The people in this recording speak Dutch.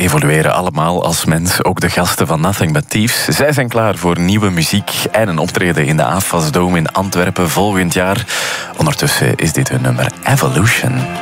evolueren allemaal als mens, ook de gasten van Nothing But Thieves. Zij zijn klaar voor nieuwe muziek en een optreden in de AFAS Dome in Antwerpen volgend jaar. Ondertussen is dit hun nummer Evolution.